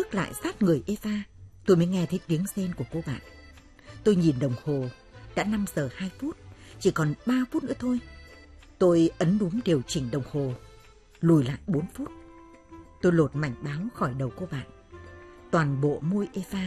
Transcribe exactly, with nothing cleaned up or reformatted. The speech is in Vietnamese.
bước lại sát người Eva, tôi mới nghe thấy tiếng rên của cô bạn. Tôi nhìn đồng hồ, đã năm giờ hai phút, chỉ còn ba phút nữa thôi. Tôi ấn núm điều chỉnh đồng hồ, lùi lại bốn phút. Tôi lột mảnh báo khỏi đầu cô bạn. Toàn bộ môi Eva